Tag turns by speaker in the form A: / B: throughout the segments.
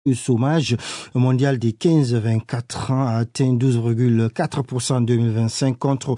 A: Le chômage mondial des 15-24 ans a atteint 12,4% en 2025 contre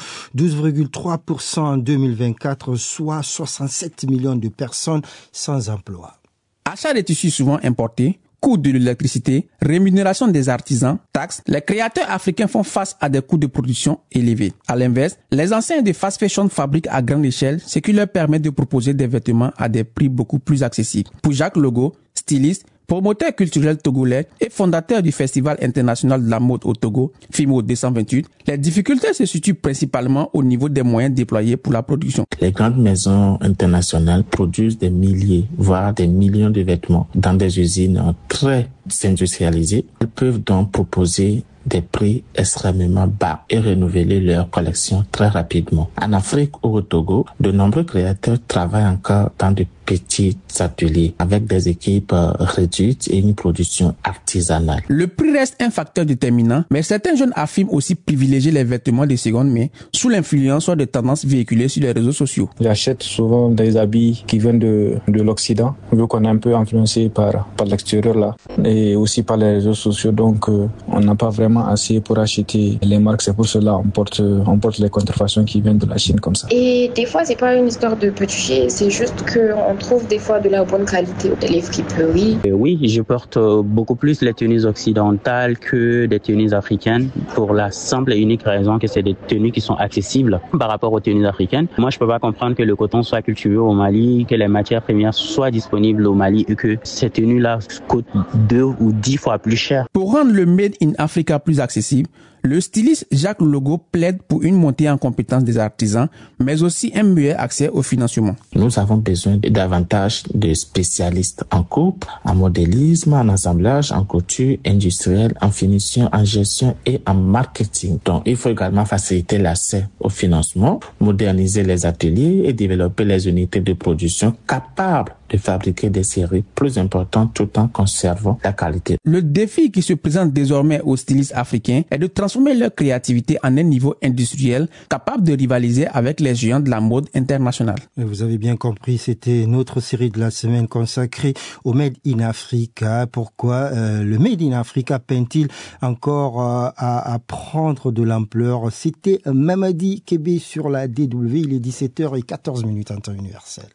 A: 12,3% en 2024, soit 67 millions de personnes sans emploi.
B: Achat des tissus souvent importés, coût de l'électricité, rémunération des artisans, taxes, les créateurs africains font face à des coûts de production élevés. À l'inverse, les enseignes de fast fashion fabriquent à grande échelle, ce qui leur permet de proposer des vêtements à des prix beaucoup plus accessibles. Pour Jacques Logo, styliste, promoteur culturel togolais et fondateur du Festival international de la mode au Togo, FIMO 228, les difficultés se situent principalement au niveau des moyens déployés pour la production.
C: Les grandes maisons internationales produisent des milliers, voire des millions de vêtements dans des usines très industrialisées. Elles peuvent donc proposer des prix extrêmement bas et renouveler leur collection très rapidement. En Afrique ou au Togo, de nombreux créateurs travaillent encore dans de petits ateliers avec des équipes réduites et une production artisanale.
B: Le prix reste un facteur déterminant, mais certains jeunes affirment aussi privilégier les vêtements de seconde main sous l'influence soit de tendances véhiculées sur les réseaux sociaux.
D: J'achète souvent des habits qui viennent de l'Occident, vu qu'on est un peu influencé par l'extérieur là, et aussi par les réseaux sociaux, donc on n'a pas vraiment assez pour acheter les marques. C'est pour cela on porte les contrefaçons qui viennent de la Chine comme ça.
E: Et des fois c'est pas une histoire de budget, c'est juste qu'on trouve des fois de la bonne qualité, les friperies.
F: Oui, je porte beaucoup plus les tenues occidentales que des tenues africaines pour la simple et unique raison que c'est des tenues qui sont accessibles par rapport aux tenues africaines. Moi, je peux pas comprendre que le coton soit cultivé au Mali, que les matières premières soient disponibles au Mali et que ces tenues-là coûtent 2 ou 10 fois plus cher.
B: Pour rendre le Made in Africa plus accessible, le styliste Jacques Logo plaide pour une montée en compétence des artisans, mais aussi un meilleur accès au financement.
C: Nous avons besoin davantage de spécialistes en coupe, en modélisme, en assemblage, en couture industrielle, en finition, en gestion et en marketing. Donc, il faut également faciliter l'accès au financement, moderniser les ateliers et développer les unités de production capables de fabriquer des séries plus importantes tout en conservant la qualité.
B: Le défi qui se présente désormais aux stylistes africains est de transformer leur créativité en un niveau industriel capable de rivaliser avec les géants de la mode internationale.
A: Vous avez bien compris, c'était notre série de la semaine consacrée au Made in Africa. Pourquoi le Made in Africa peine-t-il encore à prendre de l'ampleur? C'était Mamadi Kébé sur la DW, il est 17h14 en temps universel.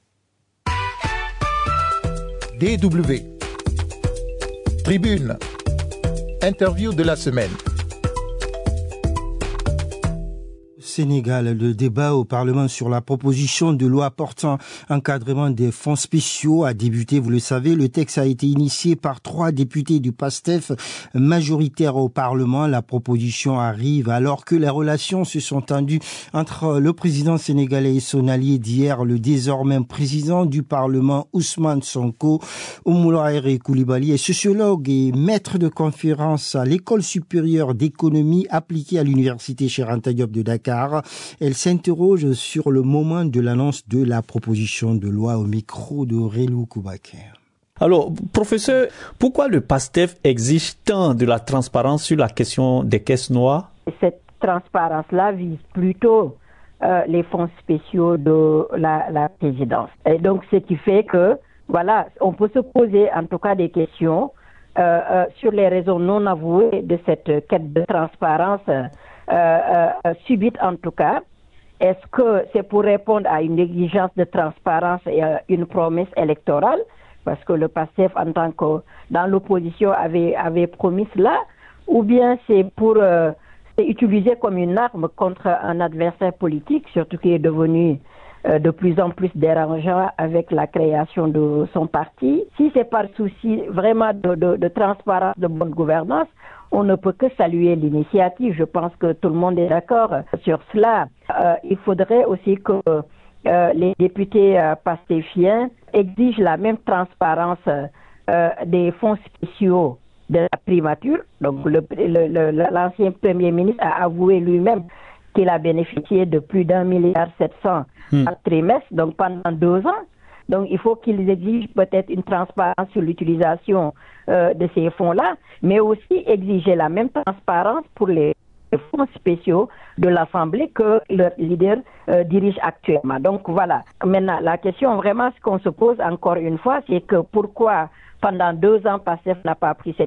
G: DW. Tribune. Interview de la semaine.
A: Sénégal, le débat au Parlement sur la proposition de loi portant encadrement des fonds spéciaux a débuté, vous le savez. Le texte a été initié par 3 députés du PASTEF majoritaires au Parlement. La proposition arrive alors que les relations se sont tendues entre le président sénégalais et son allié d'hier, le désormais président du Parlement Ousmane Sonko. Oumoularé Koulibaly est sociologue et maître de conférence à l'École supérieure d'économie appliquée à l'Université Cheikh Anta Diop de Dakar. Elle s'interroge sur le moment de l'annonce de la proposition de loi au micro de Relou Koubaker.
H: Alors, professeur, pourquoi le PASTEF exige tant de la transparence sur la question des caisses noires?
I: Cette transparence-là vise plutôt les fonds spéciaux de la présidence. Et donc, ce qui fait que, voilà, on peut se poser en tout cas des questions sur les raisons non avouées de cette quête de transparence subite en tout cas. Est-ce que c'est pour répondre à une exigence de transparence et à une promesse électorale? Parce que le PASTEF, en tant que dans l'opposition, avait promis cela, ou bien c'est pour c'est utilisé comme une arme contre un adversaire politique, surtout qui est devenu de plus en plus dérangeant avec la création de son parti. Si c'est par souci vraiment de transparence, de bonne gouvernance, on ne peut que saluer l'initiative. Je pense que tout le monde est d'accord sur cela. Il faudrait aussi que les députés pastéfiens exigent la même transparence des fonds spéciaux de la primature. Donc l'ancien Premier ministre a avoué lui-même qu'il a bénéficié de plus d'1,7 milliard par trimestre, donc pendant 2 ans. Donc il faut qu'ils exigent peut-être une transparence sur l'utilisation de ces fonds-là, mais aussi exiger la même transparence pour les fonds spéciaux de l'Assemblée que leur leader dirige actuellement. Donc voilà. Maintenant, la question vraiment, ce qu'on se pose encore une fois, c'est que pourquoi pendant 2 ans, PASTEF n'a pas pris cette